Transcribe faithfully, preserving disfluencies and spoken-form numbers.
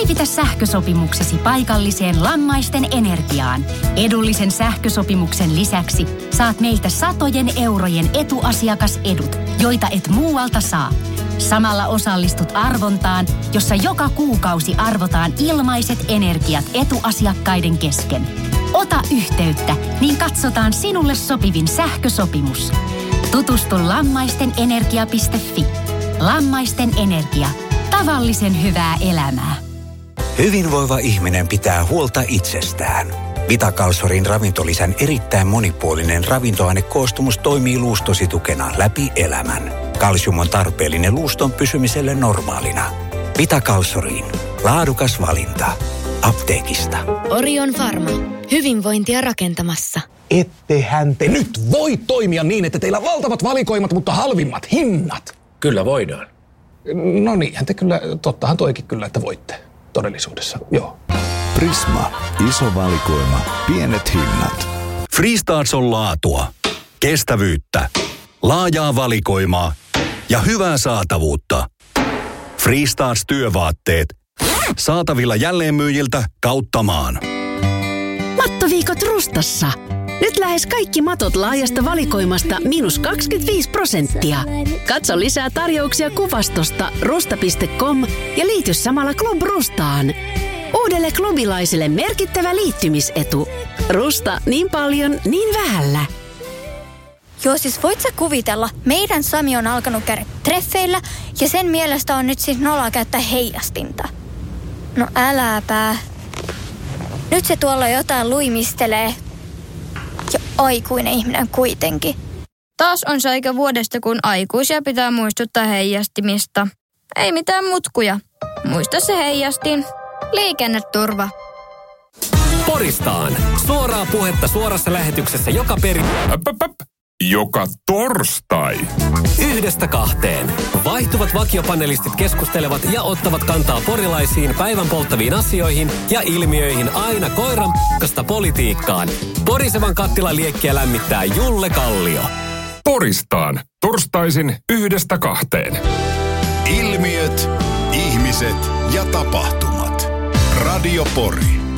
päivitä sähkösopimuksesi paikalliseen Lammaisten Energiaan. Edullisen sähkösopimuksen lisäksi saat meiltä satojen eurojen etuasiakasedut, joita et muualta saa. Samalla osallistut arvontaan, jossa joka kuukausi arvotaan ilmaiset energiat etuasiakkaiden kesken. Ota yhteyttä, niin katsotaan sinulle sopivin sähkösopimus. Tutustu lammaistenenergia piste fi. Lammaisten Energia. Tavallisen hyvää elämää. Hyvinvoiva ihminen pitää huolta itsestään. Vitakalsorin ravintolisän erittäin monipuolinen ravintoainekoostumus toimii luustosi tukena läpi elämän. Kalsium on tarpeellinen luuston pysymiselle normaalina. Vitakalsoriin. Laadukas valinta. Apteekista. Orion Pharma. Hyvinvointia rakentamassa. Ettehän te nyt voi toimia niin, että teillä on valtavat valikoimat, mutta halvimmat hinnat. Kyllä voidaan. No niinhän te kyllä, tottahan toikin kyllä, että voitte todellisuudessa, joo. Prisma. Iso valikoima. Pienet hinnat. Freestarts on laatua, kestävyyttä, laajaa valikoimaa ja hyvää saatavuutta. Freestarts työvaatteet. Saatavilla jälleenmyyjiltä kautta maan. Mattoviikot Rustassa. Nyt lähes kaikki matot laajasta valikoimasta miinus kaksikymmentäviisi prosenttia. Katso lisää tarjouksia kuvastosta rusta piste com ja liity samalla Club Rustaan. Uudelle klubilaiselle merkittävä liittymisetu. Rusta niin paljon, niin vähällä. Joo, siis voit sä kuvitella, meidän Sami on alkanut käydä treffeillä ja sen mielestä on nyt siis nolla käyttää heijastinta. No äläpä. Nyt se tuolla jotain luimistelee. Ja aikuinen ihminen kuitenkin. Taas on se aika vuodesta, kun aikuisia pitää muistuttaa heijastimista. Ei mitään mutkuja. Muista se heijastin. Liikenneturva. Poristaan. Suoraa puhetta suorassa lähetyksessä joka peri... Joka torstai. Yhdestä kahteen. Vaihtuvat vakiopanelistit keskustelevat ja ottavat kantaa porilaisiin päivän polttaviin asioihin ja ilmiöihin aina koiran p***sta politiikkaan. Porisevan kattilan liekkiä lämmittää Julle Kallio. Poristaan. Torstaisin yhdestä kahteen. Ilmiöt, ihmiset ja tapahtumat. Radio Pori.